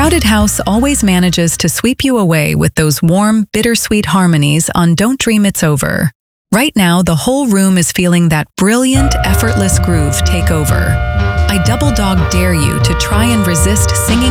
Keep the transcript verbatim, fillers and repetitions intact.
Crowded House always manages to sweep you away with those warm, bittersweet harmonies on Don't Dream It's Over. Right now, the whole room is feeling that brilliant, effortless groove take over. I double dog dare you to try and resist singing